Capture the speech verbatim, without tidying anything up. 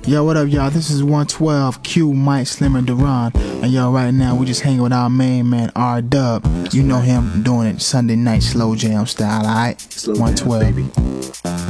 Yo, what up, y'all? This is one twelve, Q, Mike, Slim, and Duran. And yo, right now, we just hanging with our main man, R-Dub. You know him doing it Sunday night slow jam style, alright? one twelve. Baby.